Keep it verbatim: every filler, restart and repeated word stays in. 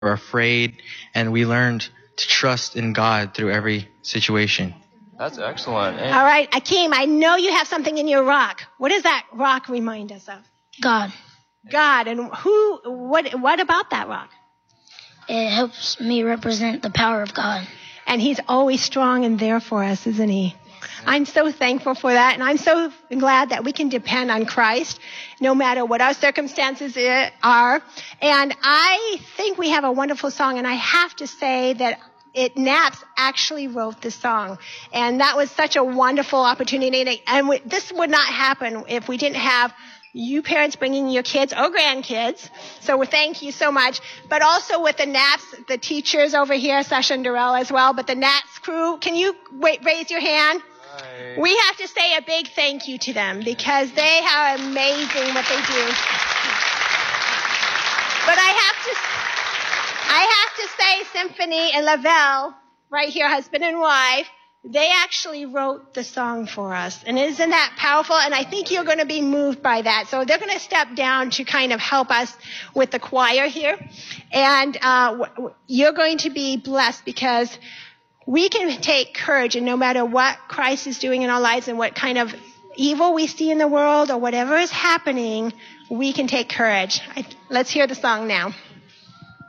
were afraid, and we learned to trust in God through every situation. That's excellent. And All right, Akeem, I know you have something in your rock. What does that rock remind us of? God. God. And who, what, what about that rock? It helps me represent the power of God. And he's always strong and there for us, isn't he? I'm so thankful for that, and I'm so glad that we can depend on Christ no matter what our circumstances are. And I think we have a wonderful song, and I have to say that it Naps actually wrote the song, and that was such a wonderful opportunity. And we, this would not happen if we didn't have you parents bringing your kids or grandkids. So we thank you so much. But also with the Naps, the teachers over here, Sasha and Darrell as well, but the Naps crew, can you wait, raise your hand? Hi. We have to say a big thank you to them because they are amazing what they do. But I have to, I have to say Symphony and Lavelle, right here, husband and wife, they actually wrote the song for us. And isn't that powerful? And I think you're going to be moved by that. So they're going to step down to kind of help us with the choir here. And uh, you're going to be blessed because we can take courage, and no matter what Christ is doing in our lives and what kind of evil we see in the world or whatever is happening, we can take courage. I, let's hear the song now.